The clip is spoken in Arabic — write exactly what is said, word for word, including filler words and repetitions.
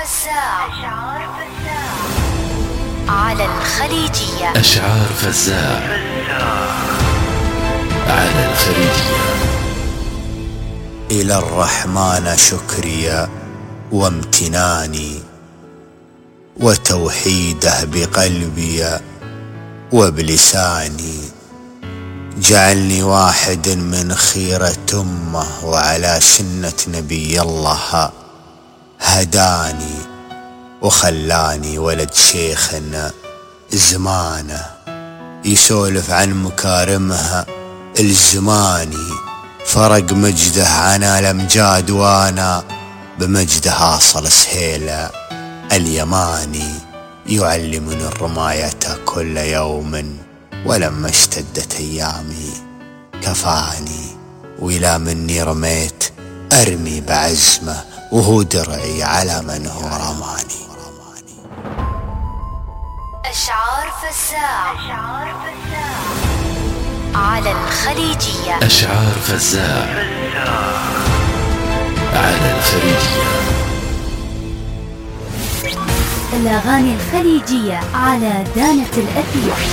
فزاع على الخليجية. أشعار فزاع على الخليجية. إلى الرحمن شكري وامتناني، وتوحيده بقلبي وبلساني. جعلني واحد من خيرة أمه، وعلى سنة نبي الله هداني، وخلاني ولد شيخنا زمانه يسولف عن مكارمها الزماني. فرق مجده عن الأمجاد، وانا بمجده اصل سهيله اليماني. يعلمني الرماية كل يوم، ولما اشتدت ايامي كفاني. وإلى مني رميت ارمي بعزمه، وهو درعي على من هو رماني. أشعار فزاع على الخليجية. أشعار فزاع على الخليجية. الأغاني الخليجية على دانة الأثير.